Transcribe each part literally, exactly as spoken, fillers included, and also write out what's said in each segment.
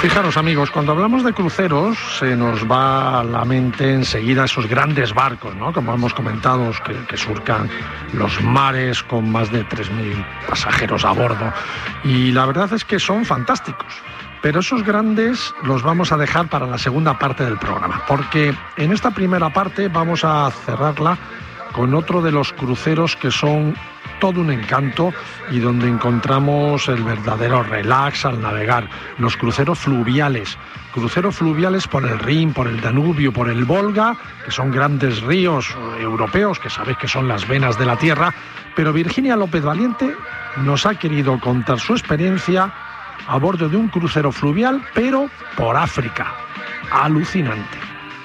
Fijaros, amigos, cuando hablamos de cruceros se nos va a la mente enseguida esos grandes barcos, ¿no? Como hemos comentado, que, que surcan los mares con más de tres mil pasajeros a bordo. Y la verdad es que son fantásticos. Pero esos grandes los vamos a dejar para la segunda parte del programa, porque en esta primera parte vamos a cerrarla con otro de los cruceros que son todo un encanto y donde encontramos el verdadero relax al navegar, los cruceros fluviales. Cruceros fluviales por el Rin, por el Danubio, por el Volga, que son grandes ríos europeos, que sabéis que son las venas de la tierra, pero Virginia López Valiente nos ha querido contar su experiencia a bordo de un crucero fluvial, pero por África. Alucinante.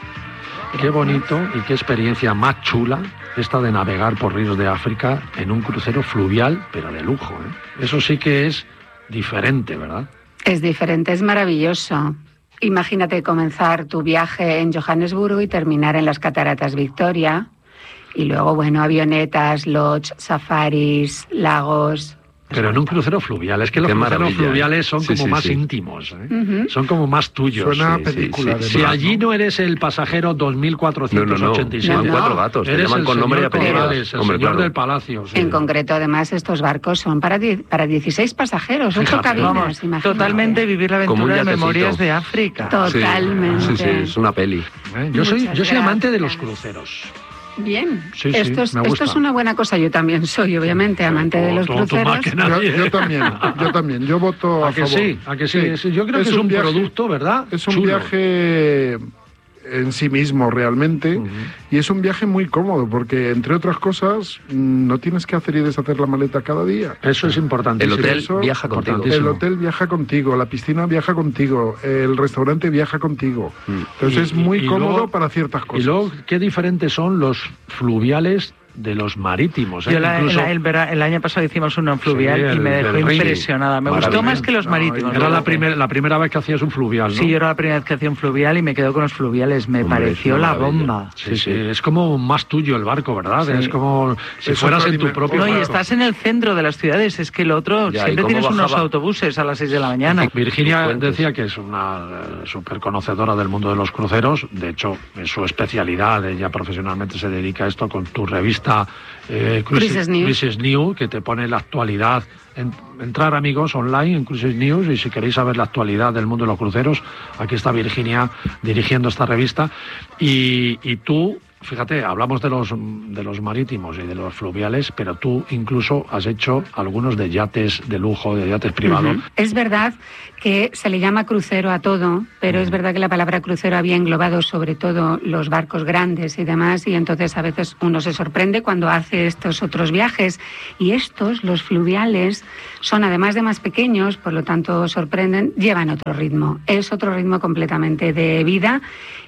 Qué bonito y qué experiencia más chula esta de navegar por ríos de África en un crucero fluvial, pero de lujo, ¿eh? Eso sí que es diferente, ¿verdad? Es diferente, es maravilloso. Imagínate comenzar tu viaje en Johannesburgo y terminar en las Cataratas Victoria. Y luego, bueno, avionetas, lodge, safaris, lagos. Pero en un crucero fluvial, es que los Qué cruceros maravilla, fluviales son sí, como sí, más sí. íntimos, ¿eh? Uh-huh. Son como más tuyos. Suena a Sí, película, sí, sí. de Si allí no eres el pasajero dos mil cuatrocientos ochenta y siete, No, no, no. No, Van no. cuatro gatos, te eres llaman el con nombre y señor apellido. Corrales, el Hombre, señor claro. del palacio. Sí. En concreto, además, estos barcos son para, die- para dieciséis pasajeros, ocho Fíjate. cabinas, Vamos, imagínate. totalmente vivir la Como un aventura de yatecito. Memorias de África. Totalmente. Sí, sí, sí, es una peli. ¿Eh? Yo soy, Muchas yo soy amante de los gracias. cruceros. Bien. Sí, sí, esto, es, me esto gusta. es una buena cosa. Yo también soy, obviamente, amante de los Tú- tú- tú más cruceros. que Yo, nadie. yo también, yo también. Yo voto a, ¿A que favor. sí? ¿A que sí? Es- Yo creo que es un, viaje- producto, ¿verdad? Es un Chulo. viaje en sí mismo realmente, Ujú. y es un viaje muy cómodo porque, entre otras cosas, mm, no tienes que hacer y deshacer la maleta cada día. Eso es importante. El hotel eso- viaja contigo. importantísimo. El hotel viaja contigo, la piscina viaja contigo, el restaurante viaja contigo. Mm. Entonces Y- es muy y cómodo luego- para ciertas cosas. Y luego, qué diferentes son los fluviales de los marítimos. ¿eh? Yo la- Incluso- la- el, vera- el año pasado hicimos uno en fluvial Sí, y el me dejó del Rin. impresionada. Me gustó Maravilla. más que los No, marítimos. Era la, fíjate. primer- la primera vez que hacías un fluvial, ¿no? Sí, yo era la primera vez que hacía un fluvial y me quedo con los fluviales. Me Hombre, pareció es una la maravilla. bomba. Sí, sí, es como más tuyo el barco, ¿verdad? Sí. Es como si Es fueras otro en tu nivel. propio No, y barco. estás en el centro de las ciudades. Es que el otro, Ya, ¿y siempre cómo tienes unos bajaba? autobuses a las seis de la mañana. Virginia Cuentes. decía que es una súper conocedora del mundo de los cruceros. De hecho, es su especialidad. Ella profesionalmente se dedica a esto con tu revista eh, Cruises News. Cruises News, que te pone la actualidad. En- entrar, amigos, online en Cruises News, y si queréis saber la actualidad del mundo de los cruceros, aquí está Virginia dirigiendo esta revista. Y, y tú, fíjate, hablamos de los, de los marítimos y de los fluviales, pero tú incluso has hecho algunos de yates de lujo, de yates privados. Ujú. Es verdad que se le llama crucero a todo, pero es verdad que la palabra crucero había englobado sobre todo los barcos grandes y demás, y entonces a veces uno se sorprende cuando hace estos otros viajes. Y estos, los fluviales, son además de más pequeños, por lo tanto sorprenden, llevan otro ritmo. Es otro ritmo completamente de vida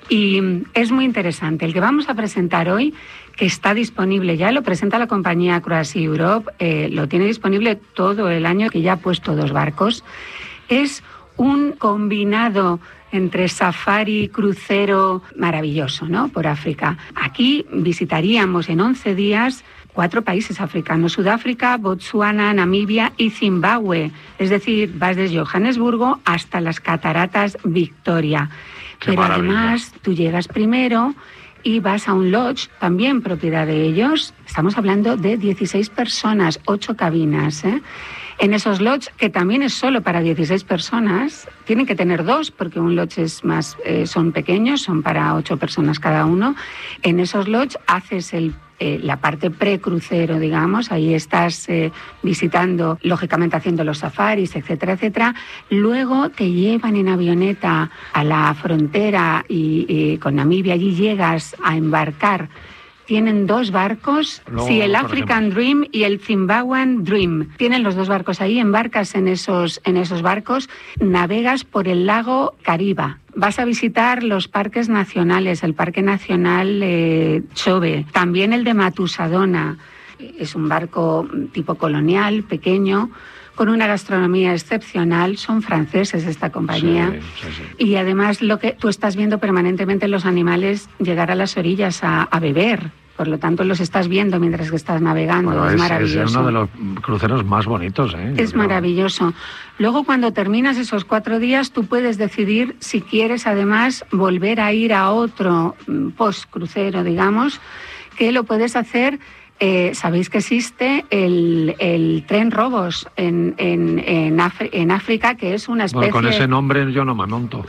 y es muy interesante. El que vamos a presentar hoy, que está disponible ya, lo presenta la compañía Cruise Europe, eh, lo tiene disponible todo el año, que ya ha puesto dos barcos. Es un combinado entre safari, crucero, maravilloso, ¿no? Por África. Aquí visitaríamos en once días cuatro países africanos: Sudáfrica, Botsuana, Namibia y Zimbabue. Es decir, vas desde Johannesburgo hasta las Cataratas Victoria. Qué Pero maravilla. además tú llegas primero y vas a un lodge, también propiedad de ellos. Estamos hablando de dieciséis personas, ocho cabinas, ¿eh? En esos lodges, que también es solo para dieciséis personas, tienen que tener dos, porque un lodge es más, eh, son pequeños, son para ocho personas cada uno. En esos lodges haces el Eh, la parte pre-crucero, digamos, ahí estás eh, visitando, lógicamente haciendo los safaris, etcétera, etcétera. Luego te llevan en avioneta a la frontera y, y con Namibia, allí llegas a embarcar. Tienen dos barcos, Luego sí, el lo African Dream y el Zimbabwean Dream. Tienen los dos barcos ahí, embarcas en esos, en esos barcos, navegas por el lago Kariba. Vas a visitar los parques nacionales, el Parque Nacional eh, Chobe, también el de Matusadona. Es un barco tipo colonial, pequeño, con una gastronomía excepcional. Son franceses esta compañía. Sí, sí, sí. Y además lo que tú estás viendo permanentemente los animales llegar a las orillas a, a beber. por lo tanto los estás viendo mientras que estás navegando. Bueno, es, es maravilloso. Es uno de los cruceros más bonitos, ¿eh? Es maravilloso. Luego, cuando terminas esos cuatro días, tú puedes decidir si quieres además volver a ir a otro post-crucero, digamos, que lo puedes hacer. Eh, Sabéis que existe el, el tren Robos en, en, en, Afri- en África, que es una especie... Bueno, con ese nombre yo no me monto.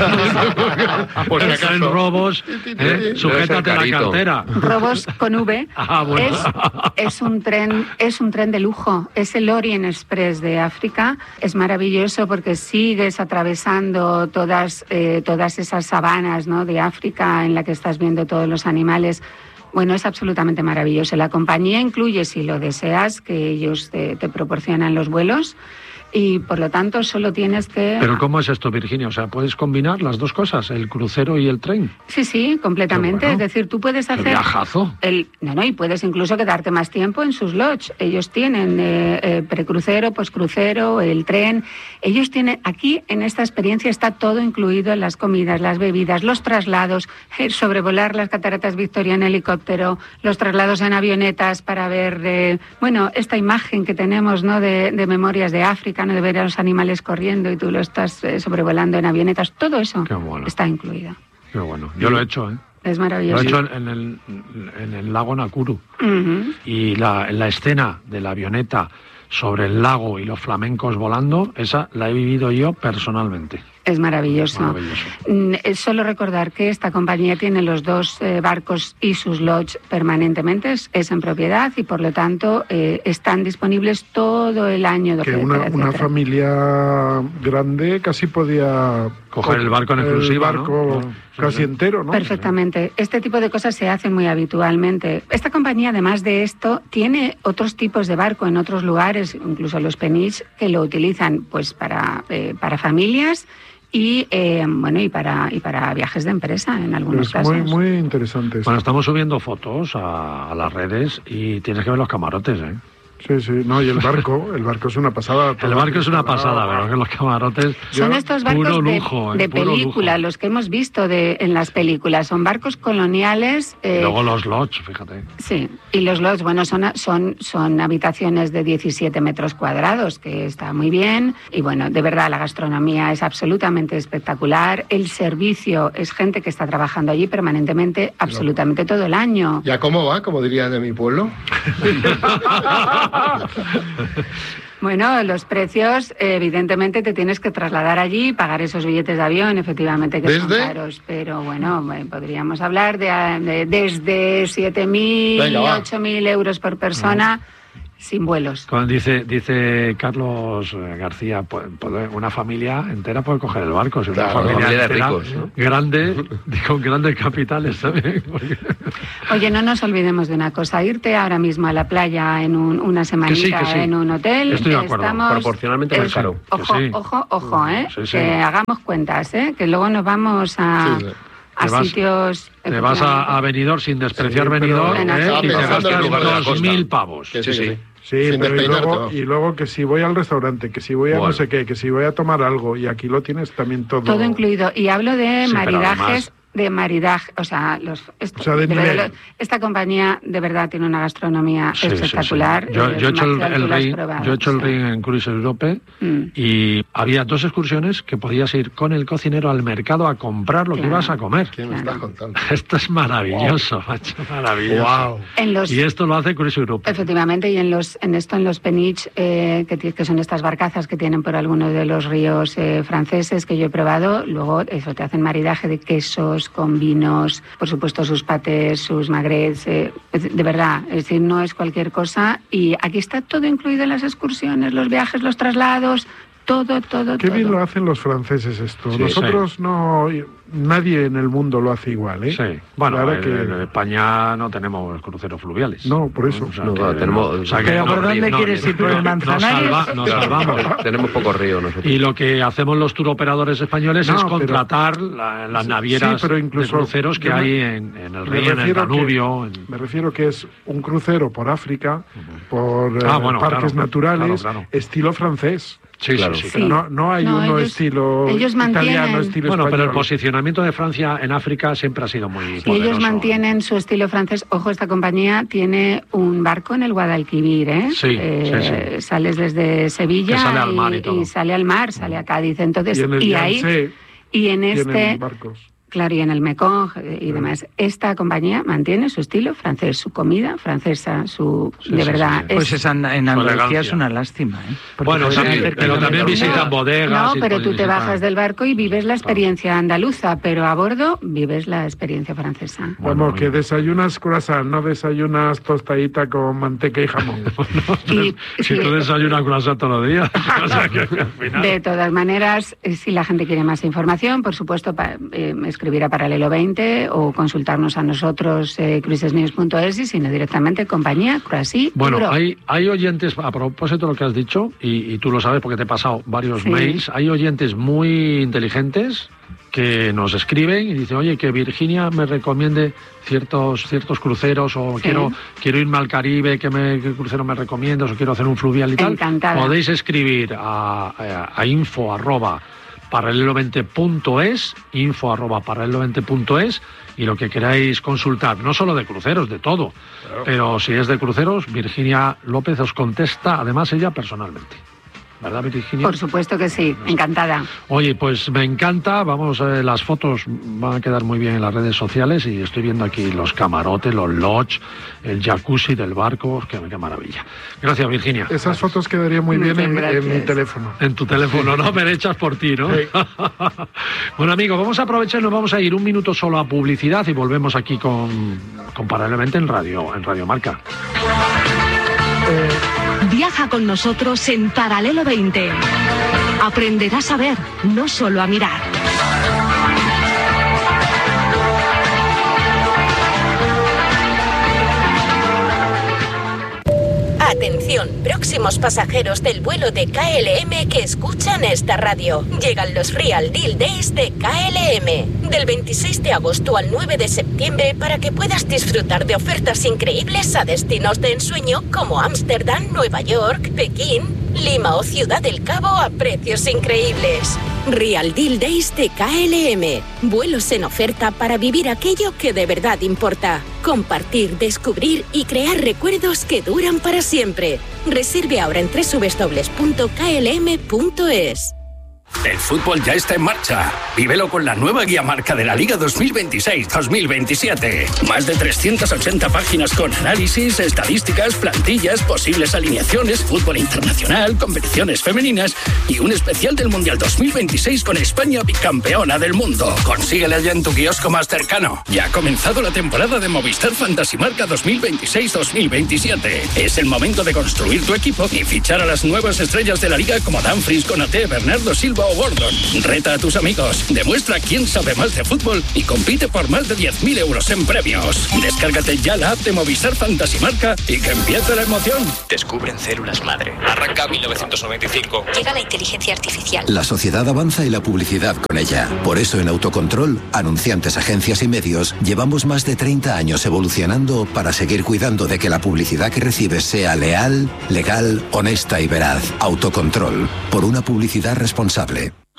Por si El tren acaso. Robos, ¿eh? Sujétate la carito. cartera. Robos con V. Ah, bueno. es, es un tren es un tren de lujo, es el Orient Express de África. Es maravilloso porque sigues atravesando todas eh, todas esas sabanas, ¿no?, de África, en la que estás viendo todos los animales. Bueno, es absolutamente maravilloso. La compañía incluye, si lo deseas, que ellos te, te proporcionan los vuelos. Y por lo tanto solo tienes que... Pero ¿cómo es esto, Virginia? O sea, ¿puedes combinar las dos cosas, el crucero y el tren? Sí, sí, completamente. Qué bueno. Es decir, tú puedes ¡Qué hacer... viajazo! El, no, no, y puedes incluso quedarte más tiempo en sus lodges. Ellos tienen eh, eh, precrucero, poscrucero, el tren. Ellos tienen... Aquí, en esta experiencia, está todo incluido, las comidas, las bebidas, los traslados, eh, sobrevolar las cataratas Victoria en helicóptero, los traslados en avionetas para ver, eh, bueno, esta imagen que tenemos, ¿no?, de, de Memorias de África, ¿no?, de ver a los animales corriendo y tú lo estás eh, sobrevolando en avionetas. Todo eso Qué bueno. está incluido. Qué bueno. Yo lo he hecho, ¿eh? Es Lo he maravilloso. hecho en el, en el lago Nakuru. Ujú. Y la, la escena de la avioneta sobre el lago y los flamencos volando, esa la he vivido yo personalmente. Es maravilloso. Maravilloso. Mm, Es solo recordar que esta compañía tiene los dos eh, barcos y sus lodges permanentemente, es, es en propiedad y por lo tanto eh, están disponibles todo el año. Que etcétera, una, una etcétera. familia grande casi podía Coger el barco en exclusiva, el barco ¿no? casi entero, ¿no? Perfectamente. Este tipo de cosas se hacen muy habitualmente. Esta compañía, además de esto, tiene otros tipos de barco en otros lugares, incluso los Peniche, que lo utilizan pues para, eh, para familias y eh, bueno y para y para viajes de empresa en algunos Es casos. muy, muy interesante esto. Bueno, estamos subiendo fotos a, a las redes y tienes que ver los camarotes, ¿eh? Sí, sí, no, y el barco, el barco es una pasada. El barco es una pasada, pero que los camarotes... Son Yo- estos barcos puro de, lujo, eh, de puro película, lujo. los que hemos visto de, en las películas. Son barcos coloniales. Y eh, luego los lodges, fíjate. Sí, y los lodges, bueno, son, son, son habitaciones de diecisiete metros cuadrados, que está muy bien. Y bueno, de verdad, la gastronomía es absolutamente espectacular. El servicio es gente que está trabajando allí permanentemente, absolutamente todo el año. ¿Ya cómo va? Como dirían en mi pueblo. Bueno, los precios, eh, evidentemente te tienes que trasladar allí, pagar esos billetes de avión, efectivamente que son ¿Desde? caros, pero bueno, eh, podríamos hablar de, de desde siete mil, Venga, va. ocho mil euros por persona, sin vuelos. Como dice, dice Carlos eh, García, pu- puede- una familia entera puede coger el barco. Si una Claro, familia, familia de entera, ricos, ¿no? grande, con grandes capitales también. porque- Oye, no nos olvidemos de una cosa, irte ahora mismo a la playa en un- una semanita Que sí, que sí. en un hotel. Estoy de acuerdo. estamos- Proporcionalmente más es- caro. Ojo, Que sí. ojo, ojo, ¿eh? Sí, sí. Que hagamos cuentas, ¿eh? Que luego nos vamos a, Sí, sí. a Te vas- sitios... Te vas a, a Benidorm sin despreciar Sí, pero- Benidorm, En ¿eh? absoluto. y te Pensando en el gastas lugar de la dos costa. mil pavos. Que Sí, sí, que sí. sí. Sí, Sin pero y despeinarte, luego, vamos. y luego que si voy al restaurante, que si voy a Bueno. no sé qué, que si voy a tomar algo, y aquí lo tienes también todo. Todo incluido. Y hablo de Sí, pero maridajes, además- de maridaje, o sea, los, esto- O sea, de de nivel. verdad, esta compañía de verdad tiene una gastronomía Sí, sí, sí. espectacular. Yo, Eh, yo he hecho el, Marcial, el tú lo has ring, probado, yo he hecho el sí. ring en Cruise Europe Mm. y había dos excursiones que podías ir con el cocinero al mercado a comprar lo que Claro. ibas a comer. ¿Qué me estás contando? Esto es maravilloso, macho, maravilloso. Wow. En los, Y esto lo hace Cruise Europe. Efectivamente, y en los en esto en los Peniche, eh, que, ti- que son estas barcazas que tienen por algunos de los ríos eh, franceses que yo he probado, luego eso te hacen maridaje de quesos con vinos, por supuesto sus patés, sus magrets, eh, es- de verdad, es decir, no es cualquier cosa. Y aquí está todo incluido en las excursiones, los viajes, los traslados, todo, todo, Qué todo. bien lo hacen los franceses esto. Sí, Nosotros no, nadie en el mundo lo hace igual, ¿eh? Sí, bueno, Claro en, que- en España no tenemos cruceros fluviales. No, por eso. O sea No, que- claro, tenemos- o sea que Pero no- ¿por dónde no- quieres ir? ¿Por el no- Manzanares? Nos, salva- nos salvamos. Tenemos pocos ríos nosotros. Y lo que hacemos los turoperadores españoles No, es pero- contratar la- las Sí, navieras pero incluso- de cruceros que yo me- hay en, en el Me Rin, en el refiero que- Danubio. en- Me refiero que es un crucero por África, por eh, Ah, bueno, parques claro, naturales, claro, claro. estilo francés. Sí, Claro. sí, sí. Sí. No, no hay No, uno ellos- estilo ellos italiano, mantienen- estilo Bueno, pero el español. posicionamiento posicionamiento de Francia en África siempre ha sido muy Y poderoso. ellos mantienen su estilo francés. Ojo, esta compañía tiene un barco en el Guadalquivir, ¿eh? Sí, eh, sí, sí. Sales desde Sevilla Que sale al mar y y, todo. y sale al mar, sale a Cádiz. Entonces, Y en el y ahí Yangtze y en tienen este barcos. Claro, y en el Mekong y demás. Esta compañía mantiene su estilo francés, su comida francesa, su... Sí, de sí, verdad. sí, sí. es- Pues esa en, en Andalucía elegancia. es una lástima, ¿eh? Porque Bueno, sí, podrían hacer pero que- también No, visitan bodegas. No, y pero pueden tú te visitar- bajas del barco y vives la experiencia andaluza, pero a bordo vives la experiencia francesa. Bueno, Vamos, que muy- desayunas croissant, no desayunas tostadita con manteca y jamón. Y- Si tú desayunas croissant todos los días. O sea, que al final... De todas maneras, eh, si la gente quiere más información, por supuesto, pa- eh, escribir a Paralelo veinte o consultarnos a nosotros, eh, cruisesnews punto es, y si no directamente, compañía, Croacia. Bueno, Euro. hay, hay oyentes, a propósito de lo que has dicho, y, y tú lo sabes porque te he pasado varios Sí. mails, hay oyentes muy inteligentes que nos escriben y dicen, oye, que Virginia me recomiende ciertos ciertos cruceros o Sí. quiero quiero irme al Caribe, que me qué crucero me recomiendas o quiero hacer un fluvial y tal. Encantada. Podéis escribir a, a, a info arroba paralelo veinte punto es, info arroba paralelo veinte punto es, y lo que queráis consultar, no solo de cruceros, de todo, pero si es de cruceros, Virginia López os contesta, además ella personalmente. ¿Verdad, Virginia? Por supuesto que sí, encantada. Oye, pues me encanta, vamos, eh, las fotos van a quedar muy bien en las redes sociales y estoy viendo aquí los camarotes, los lodge, el jacuzzi del barco, qué, qué maravilla. Gracias, Virginia. Esas fotos quedarían muy bien Muchas en, en gracias. mi teléfono. En tu teléfono, ¿no? Me echas por ti, ¿no? Sí. Bueno, amigos, vamos a aprovechar y nos vamos a ir un minuto solo a publicidad y volvemos aquí con, con Paralelamente en Radio, en Radio Marca. Viaja con nosotros en Paralelo veinte. Aprenderás a ver, no solo a mirar. Atención, próximos pasajeros del vuelo de K L M que escuchan esta radio. Llegan los Real Deal Days de K L M. Del veintiséis de agosto al nueve de septiembre para que puedas disfrutar de ofertas increíbles a destinos de ensueño como Ámsterdam, Nueva York, Pekín, Lima o Ciudad del Cabo a precios increíbles. Real Deal Days de K L M. Vuelos en oferta para vivir aquello que de verdad importa. Compartir, descubrir y crear recuerdos que duran para siempre. Reserve ahora en doble u doble u doble u punto k l m punto es. El fútbol ya está en marcha. Vívelo con la nueva guía marca de la Liga dos mil veintiséis dos mil veintisiete. Más de trescientas ochenta páginas con análisis, estadísticas, plantillas, posibles alineaciones, fútbol internacional, competiciones femeninas y un especial del Mundial dos mil veintiséis con España bicampeona del mundo. Consíguela ya en tu kiosco más cercano. Ya ha comenzado la temporada de Movistar Fantasy Marca dos mil veintiséis dos mil veintisiete. Es el momento de construir tu equipo y fichar a las nuevas estrellas de la Liga como Dumfries, Konaté, Bernardo Silva o Gordon. Reta a tus amigos, demuestra quién sabe más de fútbol y compite por más de diez mil euros en premios. Descárgate ya la app de Movistar Fantasy Marca y que empiece la emoción. Descubren células madre. Arranca mil novecientos noventa y cinco. Llega la inteligencia artificial. La sociedad avanza y la publicidad con ella. Por eso en Autocontrol, anunciantes, agencias y medios, llevamos más de treinta años evolucionando para seguir cuidando de que la publicidad que recibes sea leal, legal, honesta y veraz. Autocontrol, por una publicidad responsable.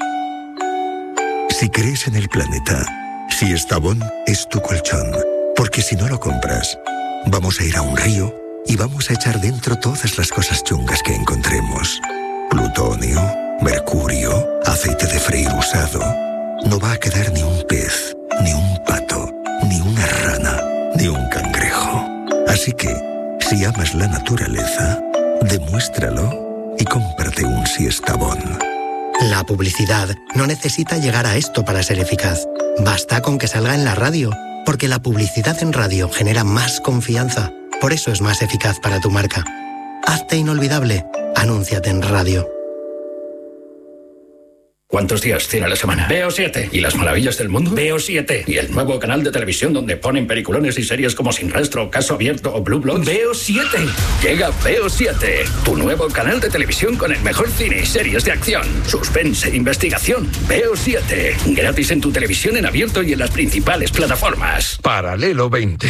Si crees en el planeta, si Estavón es tu colchón, porque si no lo compras, vamos a ir a un río y vamos a echar dentro todas las cosas chungas que encontremos. Plutonio, mercurio, aceite de freír usado. No va a quedar ni un pez, ni un pato, ni una rana, ni un cangrejo. Así que, si amas la naturaleza, demuéstralo y cómprate un Siestabón. La publicidad no necesita llegar a esto para ser eficaz. Basta con que salga en la radio, porque la publicidad en radio genera más confianza. Por eso es más eficaz para tu marca. Hazte inolvidable. Anúnciate en radio. ¿Cuántos días tiene la semana? Veo siete. ¿Y las maravillas del mundo? Veo siete. ¿Y el nuevo canal de televisión donde ponen peliculones y series como Sin Rastro, Caso Abierto o Blue Bloods? Veo siete. Llega Veo siete. Tu nuevo canal de televisión con el mejor cine y series de acción, suspense e investigación. Veo siete. Gratis en tu televisión en abierto y en las principales plataformas. Paralelo veinte.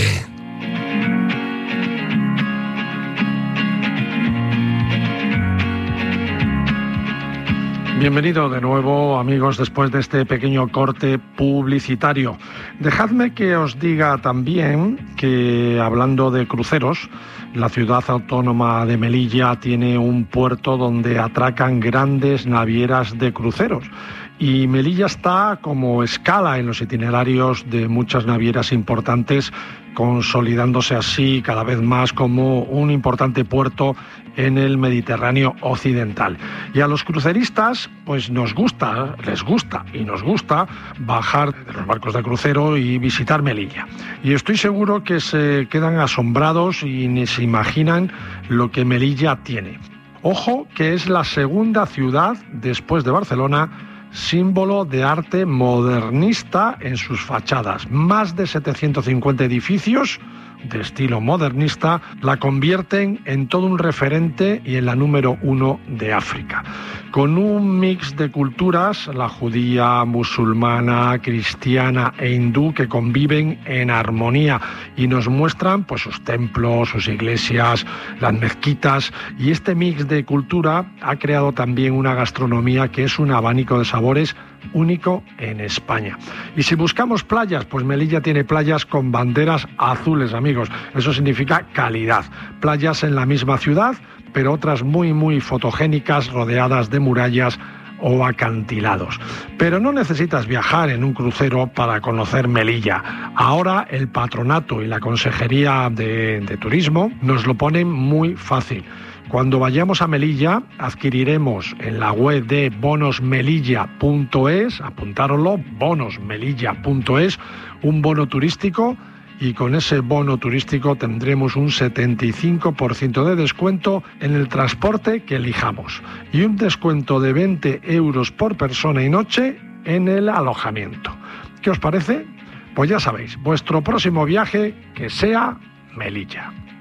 Bienvenido de nuevo, amigos, después de este pequeño corte publicitario. Dejadme que os diga también que, hablando de cruceros, la ciudad autónoma de Melilla tiene un puerto donde atracan grandes navieras de cruceros. Y Melilla está como escala en los itinerarios de muchas navieras importantes, consolidándose así cada vez más como un importante puerto en el Mediterráneo occidental. Y a los cruceristas, pues nos gusta, les gusta y nos gusta bajar de los barcos de crucero y visitar Melilla. Y estoy seguro que se quedan asombrados y ni se imaginan lo que Melilla tiene. Ojo, que es la segunda ciudad, después de Barcelona, símbolo de arte modernista en sus fachadas. Más de setecientos cincuenta edificios de estilo modernista la convierten en todo un referente y en la número uno de África. Con un mix de culturas, la judía, musulmana, cristiana e hindú, que conviven en armonía y nos muestran pues sus templos, sus iglesias, las mezquitas, y este mix de cultura ha creado también una gastronomía que es un abanico de sabores único en España. Y si buscamos playas, pues Melilla tiene playas con banderas azules, amigos. Eso significa calidad. Playas en la misma ciudad, pero otras muy, muy fotogénicas, rodeadas de murallas o acantilados. Pero no necesitas viajar en un crucero para conocer Melilla. Ahora el Patronato y la Consejería de, de Turismo nos lo ponen muy fácil. Cuando vayamos a Melilla, adquiriremos en la web de bonos melilla punto es, apuntároslo, bonos melilla punto es, un bono turístico, y con ese bono turístico tendremos un setenta y cinco por ciento de descuento en el transporte que elijamos y un descuento de veinte euros por persona y noche en el alojamiento. ¿Qué os parece? Pues ya sabéis, vuestro próximo viaje que sea Melilla.